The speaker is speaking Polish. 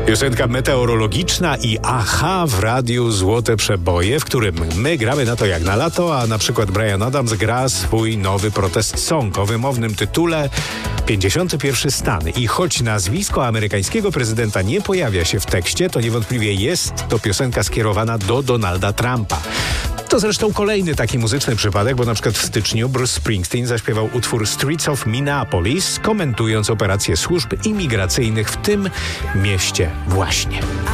Piosenka meteorologiczna i aha w radiu Złote Przeboje, w którym my gramy na to jak na lato, a na przykład Bryan Adams gra swój nowy protest song o wymownym tytule 51 stan. I choć nazwisko amerykańskiego prezydenta nie pojawia się w tekście, to niewątpliwie jest to piosenka skierowana do Donalda Trumpa. To zresztą kolejny taki muzyczny przypadek, bo na przykład w styczniu Bruce Springsteen zaśpiewał utwór Streets of Minneapolis, komentując operacje służb imigracyjnych w tym mieście właśnie.